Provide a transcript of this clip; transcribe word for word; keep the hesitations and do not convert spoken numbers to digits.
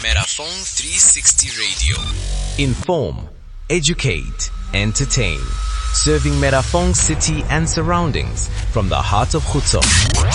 Metaphone three sixty Radio. Inform, educate, entertain. Serving Metaphone city and surroundings from the heart of Khutso.